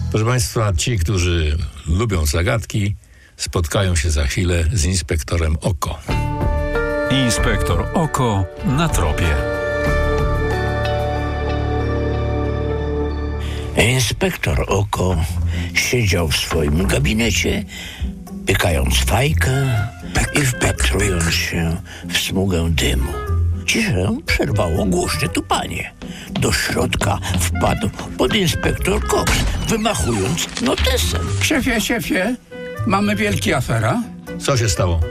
Proszę Państwa, ci, którzy lubią zagadki, spotkają się za chwilę z inspektorem Oko. Inspektor Oko na tropie. Inspektor Oko siedział w swoim gabinecie, pykając fajkę i wpatrując się w smugę dymu. Ciszę przerwało głośne tupanie. Do środka wpadł podinspektor Cox, wymachując notesem. Szefie, mamy wielki afera. Co się stało?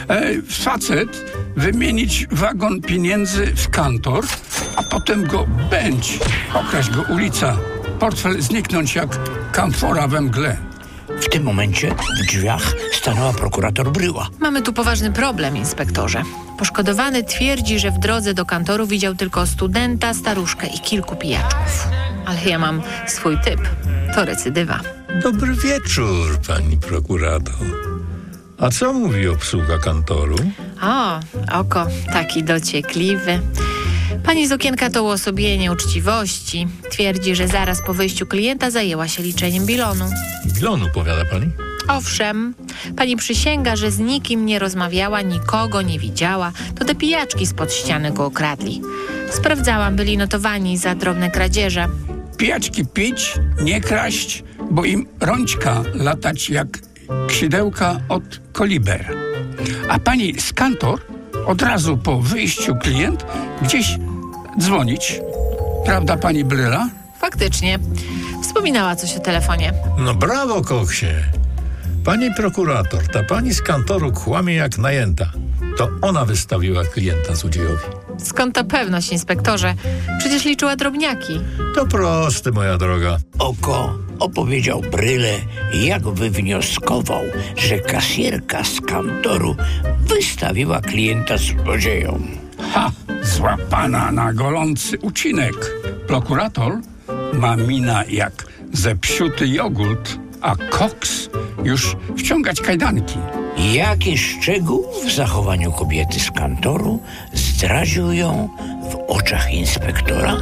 Facet wymienić wagon pieniędzy w kantor, a potem go będź, okraść go ulica, portfel zniknąć jak kamfora we mgle. W tym momencie w drzwiach stanęła prokurator Bryła. Mamy tu poważny problem, inspektorze. Poszkodowany twierdzi, że w drodze do kantoru widział tylko studenta, staruszkę i kilku pijaczków. Ale ja mam swój typ. To recydywa. Dobry wieczór, pani prokurator. A co mówi obsługa kantoru? O, Oko, taki dociekliwy. Pani z okienka to uosobienie uczciwości. Twierdzi, że zaraz po wyjściu klienta zajęła się liczeniem bilonu. Bilonu, powiada pani? Owszem, pani przysięga, że z nikim nie rozmawiała, nikogo nie widziała. To te pijaczki spod ściany go okradli. Sprawdzałam, byli notowani za drobne kradzieże. Pijaczki pić, nie kraść, bo im rączka latać jak krzydełka od koliber. A pani z kantor od razu po wyjściu klient gdzieś dzwonić. Prawda, pani Bryla? Faktycznie. Wspominała coś o telefonie. No brawo, Koksie. Pani prokurator, ta pani z kantoru kłamie jak najęta. To ona wystawiła klienta złodziejowi. Skąd ta pewność, inspektorze? Przecież liczyła drobniaki. To proste, moja droga. Oko opowiedział Bryle, jak wywnioskował, że kasjerka z kantoru wystawiła klienta złodziejom. Ha! Złapana na golący ucinek. Prokurator ma mina jak zepsuty jogurt, a Cox już wciągać kajdanki. Jaki szczegół w zachowaniu kobiety z kantoru zdradził ją w oczach inspektora?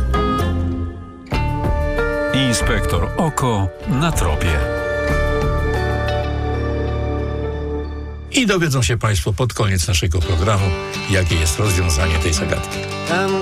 Inspektor Oko na tropie. I dowiedzą się Państwo pod koniec naszego programu, jakie jest rozwiązanie tej zagadki.